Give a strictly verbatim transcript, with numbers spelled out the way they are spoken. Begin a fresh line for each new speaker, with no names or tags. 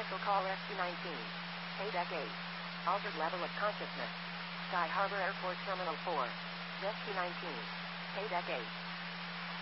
Special call S Q nineteen. Paydeck eight. Altered level of consciousness. Sky Harbor Airport Terminal four. S Q nineteen. Paydeck eight.